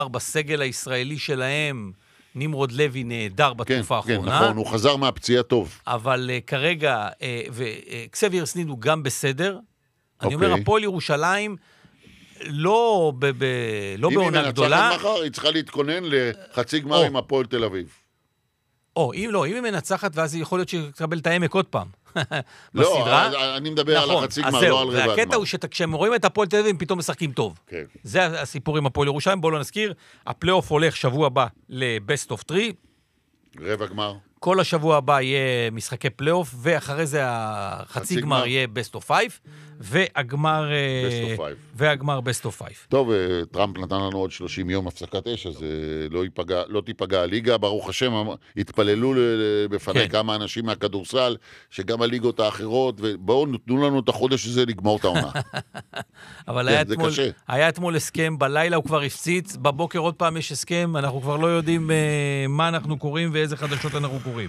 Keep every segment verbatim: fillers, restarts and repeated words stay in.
בסגל הישראלי שלהם, נמרוד לוי נהדר בתקופה האחרונה. כן, נכון, הוא חזר מהפציעה טוב. אבל uh, כרגע, uh, וקסביר סניד הוא גם בסדר. Okay. אני אומר, הפועל ירושלים לא, ב- ב- לא בעונה גדולה. אם היא מנצחת מחר, היא צריכה להתכונן לחצי גמר עם הפועל תל אביב. או, אם לא, אם היא מנצחת, ואז יכול להיות שתקבל את העמק עוד פעם. לא, אני מדבר על החצי גמר, לא על רבע הגמר. והקטע הוא שכשהם רואים את הפועל תל אביב, הם פתאום משחקים טוב. זה הסיפור עם הפועל ירושלים. בואו לא נזכיר, הפלייאוף הולך שבוע הבא לבסט אוף טרי. רבע גמר. כל השבוע הבא יהיה משחקי פלייאוף, ואחרי זה החצי גמר יהיה בסט אוף פייב, והגמר והגמר בסט אוף פייב. טוב, טראמפ נתן לנו עוד שלושים יום הפסקת אש, אז לא ייפגע, לא תיפגע הליגה, ברוך השם, התפללו בפני כמה אנשים מהכדורסל, שגם הליגות האחרות, ובואו נתנו לנו את החודש הזה לגמור את העונה. אבל היה אתמול הסכם, בלילה הוא כבר הפציץ, בבוקר עוד פעם יש הסכם, אנחנו כבר לא יודעים מה אנחנו קוראים ואיזה חדשות אנחנו קוראים.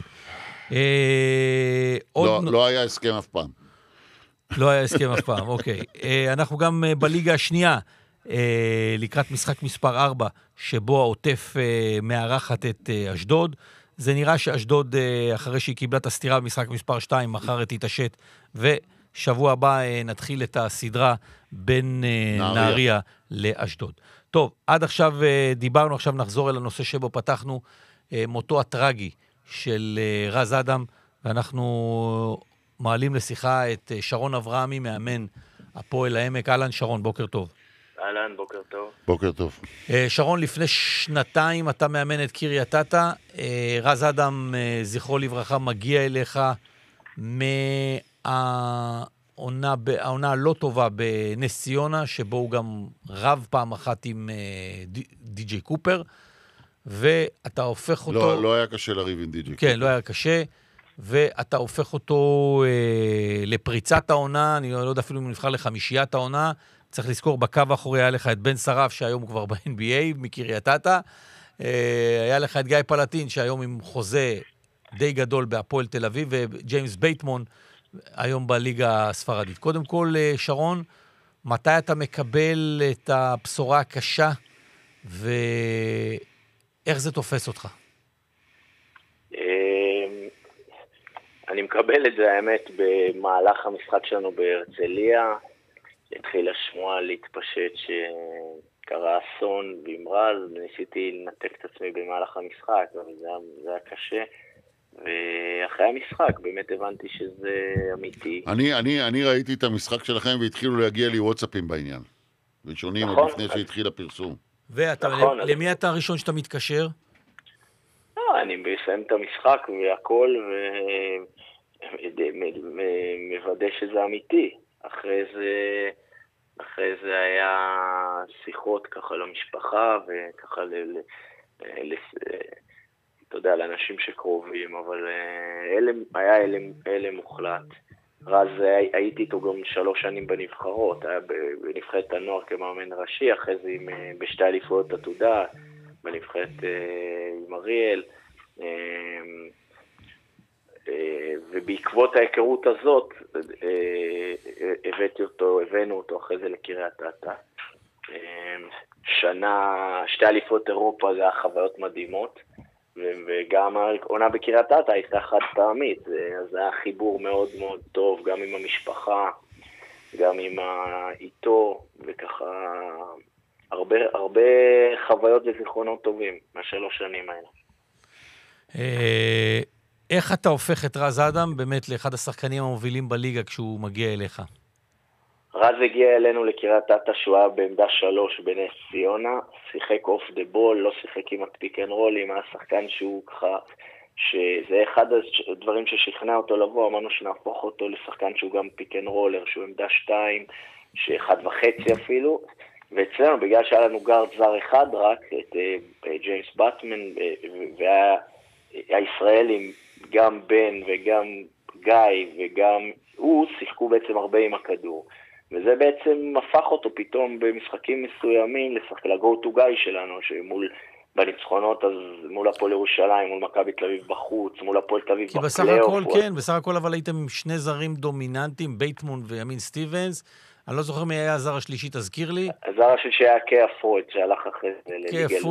לא היה הסכם אף פעם. לא היה הסכם אף פעם, אוקיי. אנחנו גם בליגה השנייה, לקראת משחק מספר ארבע, שבו העוטף מארחת את אשדוד. זה נראה שאשדוד, אחרי שהיא קיבלה את הסתירה במשחק מספר שתיים, מחר תתעשת, ושבוע הבא נתחיל את הסדרה בין נהריה לאשדוד. טוב, עד עכשיו דיברנו, עכשיו נחזור אל הנושא שבו פתחנו, מותו הטרגי של רז אדם, ואנחנו מעלים לשיחה את שרון אברהמי, מאמן הפועל העמק. אהלן שרון, בוקר טוב. אהלן, בוקר טוב. בוקר טוב. שרון, לפני שנתיים אתה מאמן את קריית אתא, רז אדם, זכרו לברכה, מגיע אליך מהעונה הלא טובה בנס ציונה, שבו הוא גם רב פעם אחת עם די.ג'יי קופר, ואתה הופך אותו... לא, לא היה קשה לריב עם די.ג'יי כן, קופר. לא היה קשה, ואתה הופך אותו אה, לפריצת העונה, אני לא יודע אפילו אם נבחר לחמישיית העונה, צריך לזכור, בקו האחורי היה לך את בן שרף, שהיום הוא כבר ב-אן בי איי, מקריית אתא, אה, היה לך את גיא פלטין, שהיום עם חוזה די גדול בהפועל תל אביב, וג'יימס בייטמון, היום בליגה הספרדית. קודם כל, שרון, מתי אתה מקבל את הבשורה הקשה, ואיך זה תופס אותך? אני מקבל את זה, האמת, במהלך המשחק שלנו בהרצליה, התחילה שמועה להתפשט שקרה אסון במרז, ניסיתי לנתק את עצמי במהלך המשחק, אבל זה, זה היה קשה, ואחרי המשחק באמת הבנתי שזה אמיתי. אני, אני, אני ראיתי את המשחק שלכם והתחילו להגיע לי וואטסאפים בעניין, ראשונים נכון, עוד לפני אז... שהתחיל הפרסום. ואתה, נכון, למי אז... אתה הראשון שאתה מתקשר? לא, אני מסיים את המשחק והכל, ו... מוודא שזה אמיתי. אחרי זה, אחרי זה היה שיחות ככה למשפחה, וככה ל... ל... אתה יודע, לאנשים שקרובים, אבל אלם, היה אלם, אלם מוחלט. רז, הייתי איתו גם שלוש שנים בנבחרות, היה בנבחרת הנוער כמאמן ראשי, אחרי זה עם, בשתי אליפויות עתודה, בנבחרת עם אריאל, ובעקבות ההיכרות הזאת, הבאתי אותו, הבאנו אותו אחרי זה לקריית אתא. שנה, שתי אליפויות אירופה, זה היה חוויות מדהימות, וגם העונה בקריית אתא הייתה חד פעמית, אז זה היה חיבור מאוד מאוד טוב, גם עם המשפחה, גם עם איתו, וככה הרבה, הרבה חוויות וזיכרונות טובים מהשלוש שנים האלה. איך אתה הופך את רז אדם באמת לאחד השחקנים המובילים בליגה כשהוא מגיע אליך? רז הגיע אלינו לקריית אתא, שהוא היה בעמדה שלוש בנס ציונה, שיחק אוף דה בול, לא שיחק כמעט פיק אנד רולים, היה שחקן שהוא ככה, שזה אחד הדברים ששכנע אותו לבוא, אמרנו שנהפוך אותו לשחקן שהוא גם פיק אנד רולר, שהוא עמדה שתיים, שאחד וחצי אפילו, ואצלנו בגלל שהיה לנו גארד זר אחד רק, את ג'יימס באטמן, והישראלים, גם בן וגם גיא וגם הוא, שיחקו בעצם הרבה עם הכדור. וזה בעצם הפך אותו פתאום במשחקים מסוימים לשחק לגו טו גיא שלנו, שמול בניצחונות, אז מול הפועל ירושלים, מול מכבי תל אביב בחוץ, מול הפועל תל אביב בפלייאוף. כי בסך הכל, כן, בסך הכל אבל הייתם עם שני זרים דומיננטיים, בייטמון וימין סטיבנס, אני לא זוכר מי היה הזר השלישי, תזכיר לי. הזר השלישי היה קיה פרויד, שהלך אחרי זה לליגה.